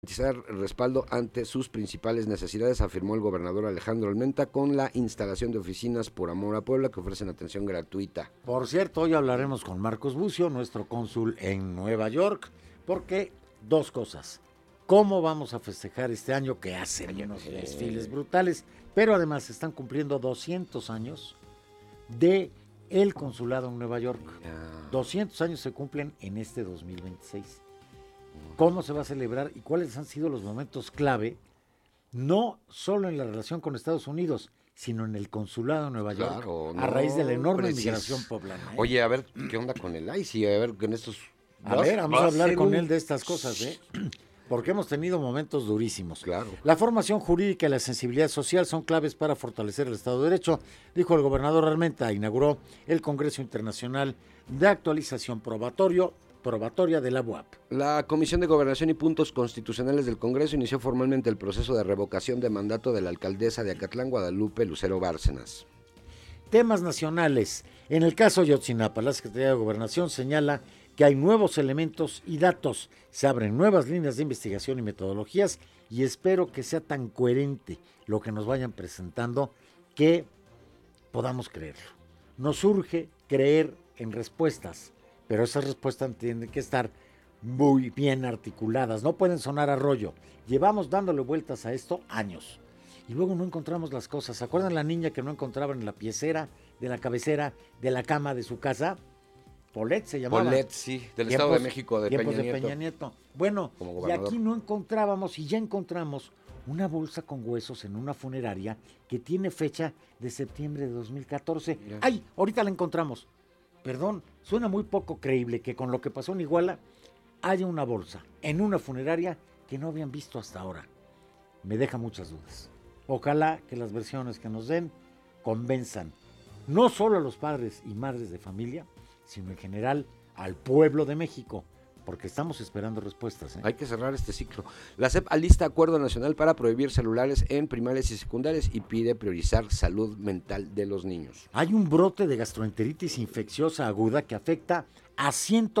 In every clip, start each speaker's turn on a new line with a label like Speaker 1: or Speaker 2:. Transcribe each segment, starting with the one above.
Speaker 1: garantizar respaldo ante sus principales necesidades, afirmó el gobernador Alejandro Armenta, con la instalación de oficinas por amor a Puebla que ofrecen atención gratuita.
Speaker 2: Por cierto, hoy hablaremos con Marcos Bucio, nuestro cónsul en Nueva York, porque dos cosas. ¿Cómo vamos a festejar este año que hacen unos desfiles brutales? Pero además están cumpliendo 200 años de el consulado en Nueva York. 200 años se cumplen en este 2026. ¿Cómo se va a celebrar y cuáles han sido los momentos clave, no solo en la relación con Estados Unidos, sino en el consulado de Nueva York, a raíz de la enorme migración poblana?
Speaker 1: Oye, a ver, ¿qué onda con el ICI? A ver, con estos...
Speaker 2: Vamos a hablar con él de estas cosas, porque hemos tenido momentos durísimos.
Speaker 1: Claro.
Speaker 2: La formación jurídica y la sensibilidad social son claves para fortalecer el Estado de Derecho, dijo el gobernador Armenta. Inauguró el Congreso Internacional de Actualización Probatoria de la UAP.
Speaker 1: La Comisión de Gobernación y Puntos Constitucionales del Congreso inició formalmente el proceso de revocación de mandato de la alcaldesa de Acatlán, Guadalupe Lucero Bárcenas.
Speaker 2: Temas nacionales. En el caso Ayotzinapa, la Secretaría de Gobernación señala que hay nuevos elementos y datos. Se abren nuevas líneas de investigación y metodologías y espero que sea tan coherente lo que nos vayan presentando que podamos creerlo. Nos urge creer en respuestas, pero esas respuestas tienen que estar muy bien articuladas, no pueden sonar a rollo. Llevamos dándole vueltas a esto años y luego no encontramos las cosas. ¿Se acuerdan la niña que no encontraban en la piecera de la cabecera de la cama de su casa? Polet se llamaba.
Speaker 1: Polet, sí, del Estado de México, de
Speaker 2: Peña Nieto. Bueno, y aquí no encontrábamos, y ya encontramos una bolsa con huesos en una funeraria que tiene fecha de septiembre de 2014. Ya. ¡Ay! Ahorita la encontramos. Perdón, suena muy poco creíble que con lo que pasó en Iguala haya una bolsa en una funeraria que no habían visto hasta ahora. Me deja muchas dudas. Ojalá que las versiones que nos den convenzan no solo a los padres y madres de familia, sino en general al pueblo de México, porque estamos esperando respuestas.
Speaker 1: Hay que cerrar este ciclo. La SEP alista acuerdo nacional para prohibir celulares en primarias y secundarias y pide priorizar salud mental de los niños.
Speaker 2: Hay un brote de gastroenteritis infecciosa aguda que afecta a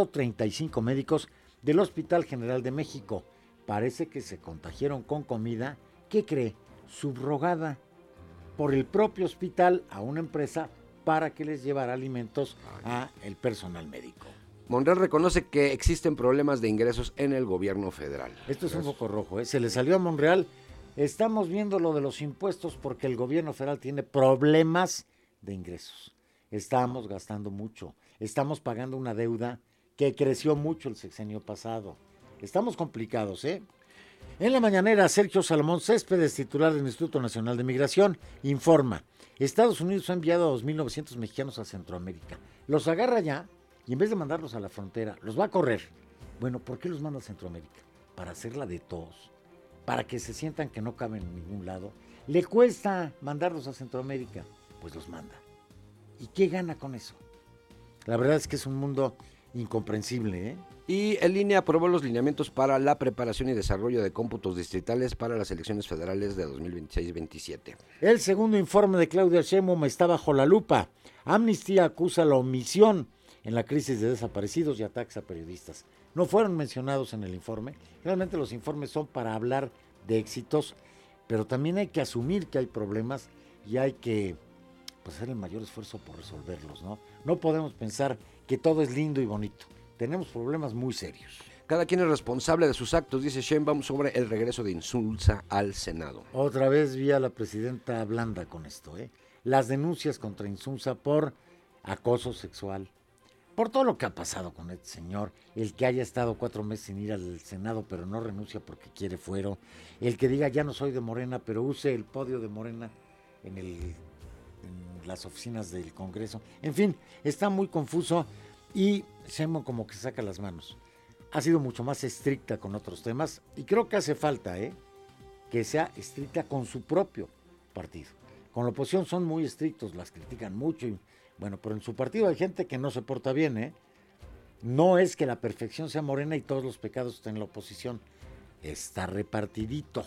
Speaker 2: 135 médicos del Hospital General de México. Parece que se contagiaron con comida, ¿qué cree? Subrogada por el propio hospital a una empresa para que les llevara alimentos a el personal médico.
Speaker 1: Monreal reconoce que existen problemas de ingresos en el gobierno federal.
Speaker 2: Esto es un foco rojo, se le salió a Monreal. Estamos viendo lo de los impuestos porque el gobierno federal tiene problemas de ingresos. Estamos gastando mucho, estamos pagando una deuda que creció mucho el sexenio pasado. Estamos complicados, En la mañanera, Sergio Salomón Céspedes, titular del Instituto Nacional de Migración, informa: Estados Unidos ha enviado a 2.900 mexicanos a Centroamérica. Los agarra ya y en vez de mandarlos a la frontera, los va a correr. Bueno, ¿por qué los manda a Centroamérica? Para hacerla de todos, para que se sientan que no caben en ningún lado. ¿Le cuesta mandarlos a Centroamérica? Pues los manda. ¿Y qué gana con eso? La verdad es que es un mundo incomprensible,
Speaker 1: Y el INE aprobó los lineamientos para la preparación y desarrollo de cómputos distritales para las elecciones federales de 2026-27.
Speaker 2: El segundo informe de Claudia Sheinbaum está bajo la lupa. Amnistía acusa la omisión en la crisis de desaparecidos y ataques a periodistas. No fueron mencionados en el informe. Realmente los informes son para hablar de éxitos, pero también hay que asumir que hay problemas y hay que hacer el mayor esfuerzo por resolverlos, ¿no? No podemos pensar que todo es lindo y bonito. Tenemos problemas muy serios.
Speaker 1: Cada quien es responsable de sus actos, dice Sheinbaum sobre el regreso de Insulza al Senado.
Speaker 2: Otra vez vi a la presidenta blanda con esto, Las denuncias contra Insulza por acoso sexual, por todo lo que ha pasado con este señor, el que haya estado 4 meses sin ir al Senado pero no renuncia porque quiere fuero, el que diga ya no soy de Morena pero use el podio de Morena en las oficinas del Congreso. En fin, está muy confuso y Sheinbaum como que saca las manos. Ha sido mucho más estricta con otros temas y creo que hace falta que sea estricta con su propio partido. Con la oposición son muy estrictos, las critican mucho y bueno, pero en su partido hay gente que no se porta bien, No es que la perfección sea Morena y todos los pecados estén en la oposición. Está repartidito.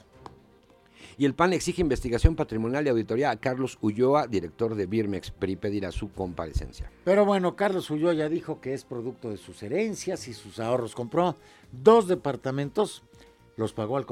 Speaker 1: Y el PAN exige investigación patrimonial y auditoría a Carlos Ulloa, director de Birmex, y pedirá su comparecencia.
Speaker 2: Pero bueno, Carlos Ulloa ya dijo que es producto de sus herencias y sus ahorros. Compró 2 departamentos, los pagó al